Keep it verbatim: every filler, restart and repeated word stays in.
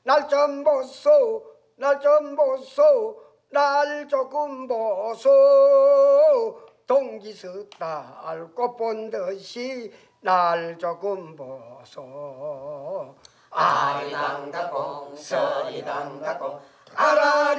날 좀 보소 날 좀 보소 날 조금 보소 동기스달 꽃 본 듯이 날 조금 보소 아리당다꽁 서리당다꽁 아라리